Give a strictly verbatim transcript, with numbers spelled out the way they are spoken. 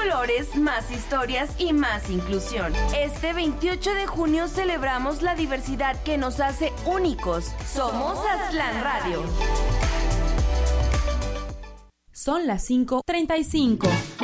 colores, más historias y más inclusión. Este veintiocho de junio celebramos la diversidad que nos hace únicos. Somos Aztlán Radio. Son las cinco treinta y cinco.